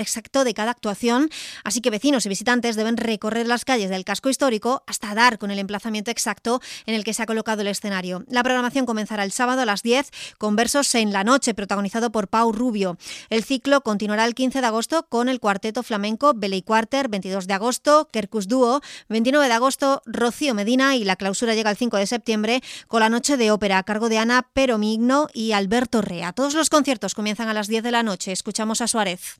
exacto de cada actuación, así que vecinos y visitantes deben recorrer las calles del casco histórico hasta dar con el emplazamiento exacto en el que se ha colocado el escenario. La programación comenzará el sábado a las 10 con Versos en la noche, protagonizado por Pau Rubio. El ciclo continuará el 15 de agosto con el cuarteto flamenco Beley Quarter, 22 de agosto Kerkus Duo, 29 de agosto Rocío Medina y la clausura llega el 5 de septiembre con la noche de ópera a cargo de Ana Peromigno y Alberto Rea. Todos los conciertos comienzan a las 10 de la noche. Escuchamos a Suárez.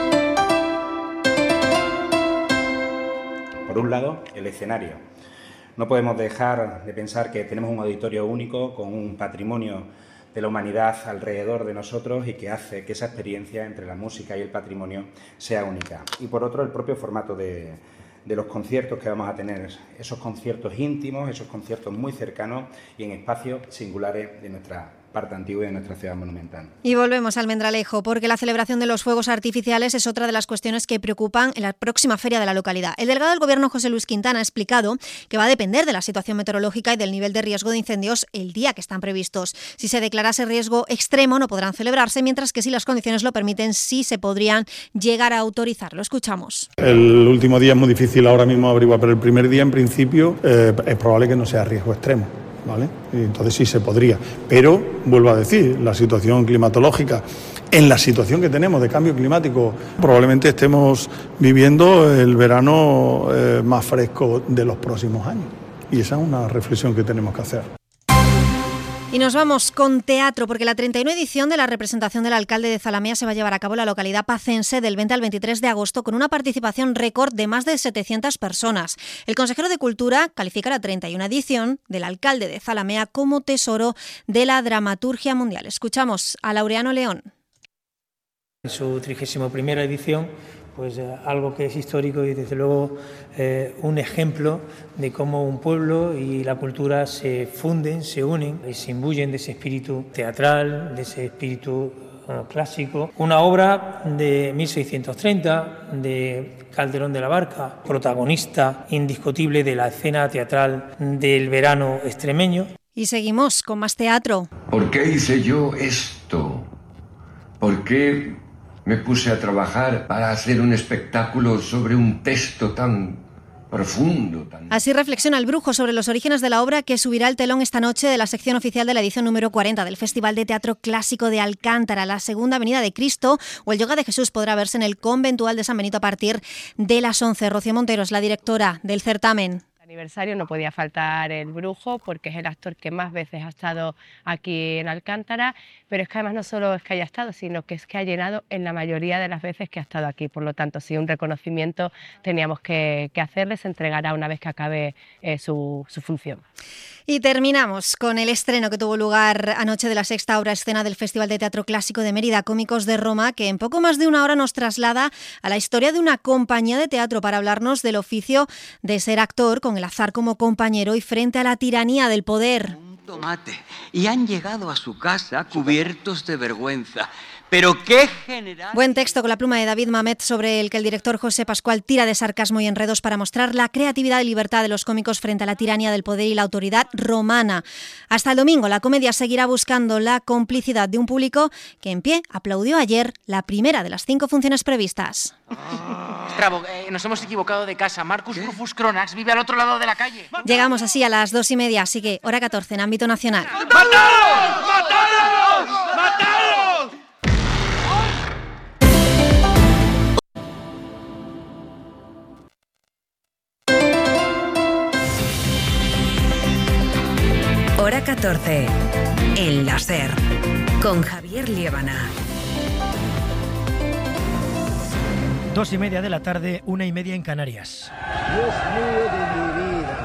Por un lado, el escenario. No podemos dejar de pensar que tenemos un auditorio único con un patrimonio de la humanidad alrededor de nosotros y que hace que esa experiencia entre la música y el patrimonio sea única. Y por otro, el propio formato de los conciertos que vamos a tener, esos conciertos íntimos, esos conciertos muy cercanos y en espacios singulares de nuestra parte antigua y de nuestra ciudad monumental. Y volvemos al Almendralejo, porque la celebración de los fuegos artificiales es otra de las cuestiones que preocupan en la próxima feria de la localidad. El delegado del Gobierno, José Luis Quintana, ha explicado que va a depender de la situación meteorológica y del nivel de riesgo de incendios el día que están previstos. Si se declarase riesgo extremo, no podrán celebrarse, mientras que si las condiciones lo permiten, sí se podrían llegar a autorizar. Lo escuchamos. El último día es muy difícil ahora mismo averiguar, pero el primer día, en principio, es probable que no sea riesgo extremo. ¿Vale? Y entonces sí se podría, pero vuelvo a decir, la situación climatológica, en la situación que tenemos de cambio climático, probablemente estemos viviendo el verano más fresco de los próximos años, y esa es una reflexión que tenemos que hacer. Y nos vamos con teatro, porque la 31 edición de la representación del alcalde de Zalamea se va a llevar a cabo en la localidad pacense del 20 al 23 de agosto con una participación récord de más de 700 personas. El consejero de Cultura califica la 31 edición del alcalde de Zalamea como tesoro de la dramaturgia mundial. Escuchamos a Laureano León. En su 31ª edición, pues algo que es histórico y desde luego un ejemplo de cómo un pueblo y la cultura se funden, se unen y se imbuyen de ese espíritu teatral, de ese espíritu clásico. Una obra de 1630 de Calderón de la Barca, protagonista indiscutible de la escena teatral del verano extremeño. Y seguimos con más teatro. ¿Por qué hice yo esto? ¿Por qué me puse a trabajar para hacer un espectáculo sobre un texto tan profundo? Así reflexiona el Brujo sobre los orígenes de la obra que subirá el telón esta noche de la sección oficial de la edición número 40 del Festival de Teatro Clásico de Alcántara. La Segunda Venida de Cristo o el Yoga de Jesús podrá verse en el conventual de San Benito a partir de las 11. Rocío Montero es la directora del certamen. Aniversario no podía faltar el Brujo porque es el actor que más veces ha estado aquí en Alcántara, pero es que además no solo es que haya estado, sino que es que ha llenado en la mayoría de las veces que ha estado aquí. Por lo tanto, sí, un reconocimiento teníamos que hacerle, se entregará una vez que acabe su función. Y terminamos con el estreno que tuvo lugar anoche de la sexta obra escena del Festival de Teatro Clásico de Mérida, Cómicos de Roma, que en poco más de una hora nos traslada a la historia de una compañía de teatro para hablarnos del oficio de ser actor con el azar como compañero y frente a la tiranía del poder. Un tomate. Y han llegado a su casa cubiertos de vergüenza. Pero qué general... Buen texto con la pluma de David Mamet sobre el que el director José Pascual tira de sarcasmo y enredos para mostrar la creatividad y libertad de los cómicos frente a la tiranía del poder y la autoridad romana. Hasta el domingo la comedia seguirá buscando la complicidad de un público que en pie aplaudió ayer la primera de las 5 funciones previstas. Strabo, nos hemos equivocado de casa. Marcus Rufus Cronax vive al otro lado de la calle. Llegamos así a las 2:30, así que hora 14 en ámbito nacional. ¡Matalos! ¡Matalos! ¡Matalos! Hora 14, El Láser, con Javier Liébana. 2:30 de la tarde, 1:30 en Canarias. Dios mío de mi vida.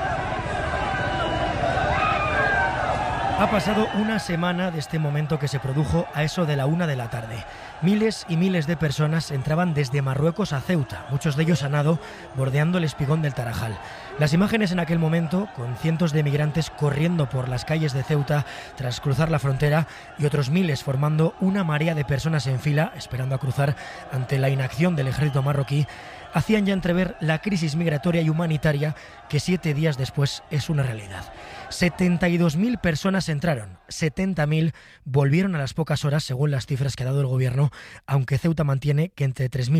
Ha pasado una semana de este momento que se produjo a eso de la 1 de la tarde. Miles y miles de personas entraban desde Marruecos a Ceuta, muchos de ellos a nado, bordeando el espigón del Tarajal. Las imágenes en aquel momento, con cientos de migrantes corriendo por las calles de Ceuta tras cruzar la frontera y otros miles formando una marea de personas en fila, esperando a cruzar ante la inacción del ejército marroquí, hacían ya entrever la crisis migratoria y humanitaria que 7 días después es una realidad. 72.000 personas entraron, 70.000 volvieron a las pocas horas según las cifras que ha dado el Gobierno, aunque Ceuta mantiene que entre 3.000